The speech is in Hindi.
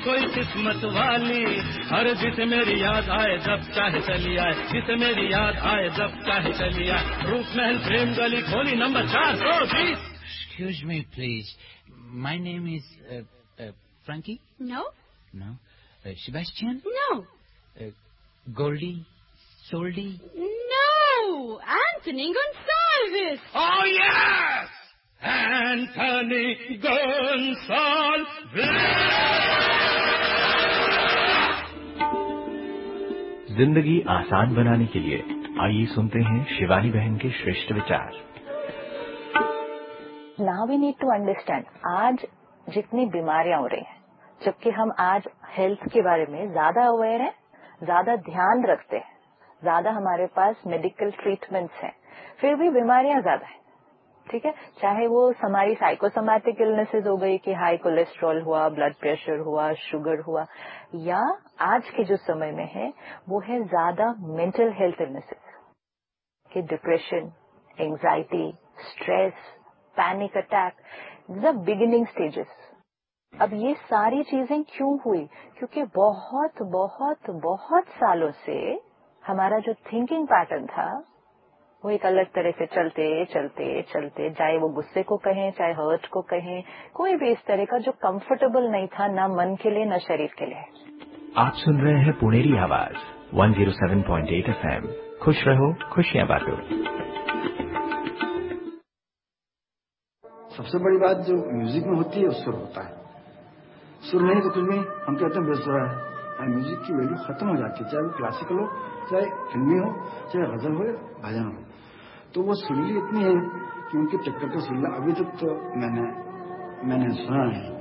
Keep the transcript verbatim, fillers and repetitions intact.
कोई किस्मत वाली, हर जिसे मेरी याद आए जब चाहे चली आए, जिसे मेरी याद आए जब चाहे चली आए। रूप महल प्रेम गली खोली नंबर चार सौ बीस। Excuse me, please. My name is uh, uh, Frankie. No. No. Uh, Sebastian. No. Uh, Goldie. Soldy. No. Anthony Gonsalves. Oh yes, Anthony Gonsalves. जिंदगी आसान बनाने के लिए आइए सुनते हैं शिवानी बहन के श्रेष्ठ विचार। Now we need to understand, आज जितनी बीमारियां हो रही हैं, जबकि हम आज हेल्थ के बारे में ज्यादा अवेयर हैं, ज्यादा ध्यान रखते हैं, ज्यादा हमारे पास मेडिकल ट्रीटमेंट्स हैं, फिर भी बीमारियां ज्यादा हैं। ठीक है, चाहे वो हमारी साइकोसोमैटिक इलनेसेस हो गई कि हाई कोलेस्ट्रॉल हुआ, ब्लड प्रेशर हुआ, शुगर हुआ, या आज के जो समय में है वो है ज्यादा मेंटल हेल्थ इलनेसेस कि depression, anxiety, stress, panic attack, the beginning stages. अब ये सारी चीजें क्यों हुई? क्योंकि बहुत बहुत बहुत सालों से हमारा जो थिंकिंग पैटर्न था वो एक अलग तरह से चलते चलते चलते, चाहे वो गुस्से को कहें, चाहे हर्ट को कहें, कोई भी इस तरह का जो कंफर्टेबल नहीं था, ना मन के लिए ना शरीर के लिए। आप सुन रहे हैं पुनेरी आवाज एक सौ सात पॉइंट आठ एफएम। खुश रहो, खुशियां बांटो। सबसे बड़ी बात जो म्यूजिक में होती है, सुर होता है। सुर नहीं तो कुछ भी हम कहते हैं बेसुरा है। म्यूजिक की वैल्यू खत्म हो जाती है, चाहे वो क्लासिकल हो, चाहे फिल्मी हो, चाहे गजल हो, भजन हो। तो वो सुरीली इतनी है कि उनके चक्कर का सुरीला अभी तक तो मैंने मैंने सुना नहीं।